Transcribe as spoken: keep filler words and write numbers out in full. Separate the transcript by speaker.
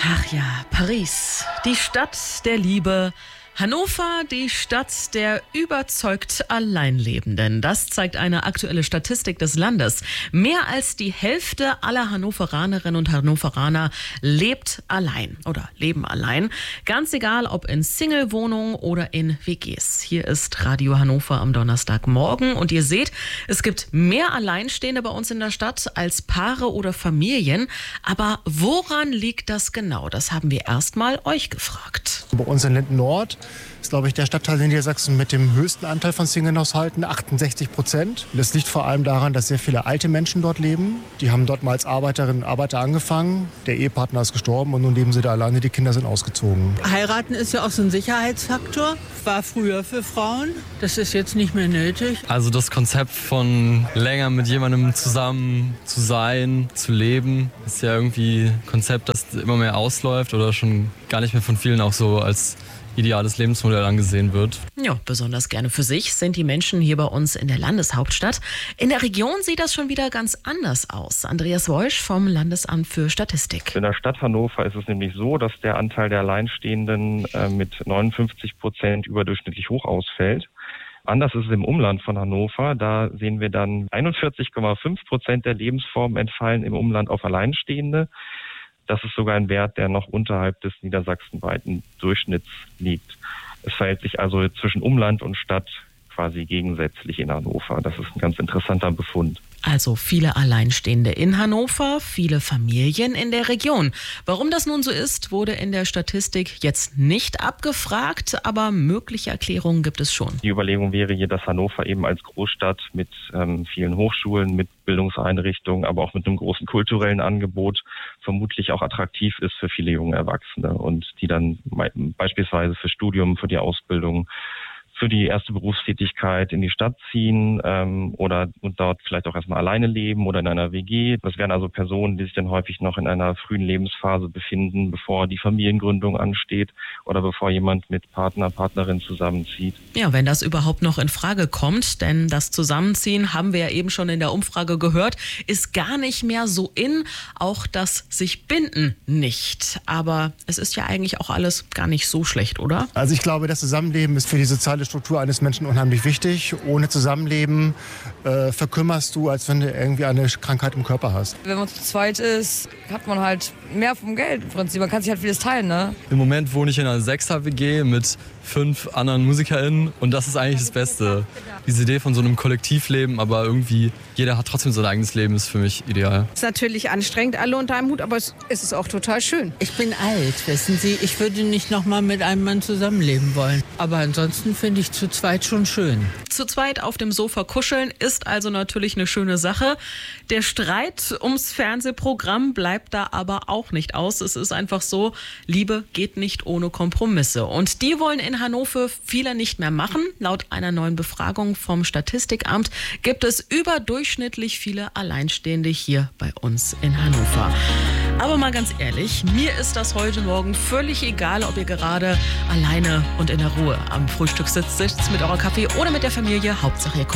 Speaker 1: Ach ja, Paris, die Stadt der Liebe. Hannover, die Stadt der überzeugt Alleinlebenden. Das zeigt eine aktuelle Statistik des Landes. Mehr als die Hälfte aller Hannoveranerinnen und Hannoveraner lebt allein oder leben allein. Ganz egal, ob in Single-Wohnungen oder in W Gs. Hier ist Radio Hannover am Donnerstagmorgen. Und ihr seht, es gibt mehr Alleinstehende bei uns in der Stadt als Paare oder Familien. Aber woran liegt das genau? Das haben wir erstmal euch gefragt.
Speaker 2: Bei uns in Linden-Nord ist, glaube ich, der Stadtteil in Niedersachsen mit dem höchsten Anteil von Single-Haushalten, achtundsechzig Prozent. Das liegt vor allem daran, dass sehr viele alte Menschen dort leben. Die haben dort mal als Arbeiterinnen und Arbeiter angefangen. Der Ehepartner ist gestorben und nun leben sie da alleine. Die Kinder sind ausgezogen.
Speaker 3: Heiraten ist ja auch so ein Sicherheitsfaktor. War früher für Frauen. Das ist jetzt nicht mehr nötig.
Speaker 4: Also das Konzept von länger mit jemandem zusammen zu sein, zu leben, ist ja irgendwie ein Konzept, das immer mehr ausläuft oder schon gar nicht mehr von vielen auch so als ideales Lebensmodell angesehen wird.
Speaker 1: Ja, besonders gerne für sich sind die Menschen hier bei uns in der Landeshauptstadt. In der Region sieht das schon wieder ganz anders aus. Andreas Woisch vom Landesamt für Statistik.
Speaker 5: In der Stadt Hannover ist es nämlich so, dass der Anteil der Alleinstehenden äh, mit neunundfünfzig Prozent überdurchschnittlich hoch ausfällt. Anders ist es im Umland von Hannover. Da sehen wir dann einundvierzig Komma fünf Prozent der Lebensformen entfallen im Umland auf Alleinstehende. Das ist sogar ein Wert, der noch unterhalb des niedersachsenweiten Durchschnitts liegt. Es verhält sich also zwischen Umland und Stadt quasi gegensätzlich in Hannover. Das ist ein ganz interessanter Befund.
Speaker 1: Also viele Alleinstehende in Hannover, viele Familien in der Region. Warum das nun so ist, wurde in der Statistik jetzt nicht abgefragt, aber mögliche Erklärungen gibt es schon.
Speaker 5: Die Überlegung wäre hier, dass Hannover eben als Großstadt mit ähm, vielen Hochschulen, mit Bildungseinrichtungen, aber auch mit einem großen kulturellen Angebot vermutlich auch attraktiv ist für viele junge Erwachsene und die dann beispielsweise für Studium, für die Ausbildung, für die erste Berufstätigkeit in die Stadt ziehen ähm, oder und dort vielleicht auch erstmal alleine leben oder in einer W G. Das wären also Personen, die sich dann häufig noch in einer frühen Lebensphase befinden, bevor die Familiengründung ansteht oder bevor jemand mit Partner, Partnerin zusammenzieht.
Speaker 1: Ja, wenn das überhaupt noch in Frage kommt, denn das Zusammenziehen, haben wir ja eben schon in der Umfrage gehört, ist gar nicht mehr so in, auch das sich binden nicht. Aber es ist ja eigentlich auch alles gar nicht so schlecht, oder?
Speaker 2: Also ich glaube, das Zusammenleben ist für die soziale Struktur eines Menschen unheimlich wichtig. Ohne Zusammenleben äh, verkümmerst du, als wenn du irgendwie eine Krankheit im Körper hast.
Speaker 6: Wenn man zu zweit ist, hat man halt mehr vom Geld im Prinzip. Man kann sich halt vieles teilen, ne?
Speaker 4: Im Moment wohne ich in einer Sechser-W G mit fünf anderen MusikerInnen und das ist eigentlich das Beste. Diese Idee von so einem Kollektivleben, aber irgendwie jeder hat trotzdem sein eigenes Leben, ist für mich ideal.
Speaker 7: Es ist natürlich anstrengend, alle unter einem Hut, aber es ist auch total schön.
Speaker 3: Ich bin alt, wissen Sie. Ich würde nicht noch mal mit einem Mann zusammenleben wollen. Aber ansonsten finde ich zu zweit schon schön.
Speaker 1: Zu zweit auf dem Sofa kuscheln ist also natürlich eine schöne Sache. Der Streit ums Fernsehprogramm bleibt da aber auch nicht aus. Es ist einfach so, Liebe geht nicht ohne Kompromisse. Und die wollen in Hannover viele nicht mehr machen. Laut einer neuen Befragung vom Statistikamt gibt es überdurchschnittlich viele Alleinstehende hier bei uns in Hannover. Aber mal ganz ehrlich, mir ist das heute Morgen völlig egal, ob ihr gerade alleine und in der Ruhe am Frühstück sitzt, sitzt mit eurer Kaffee oder mit der Familie. Hauptsache ihr kommt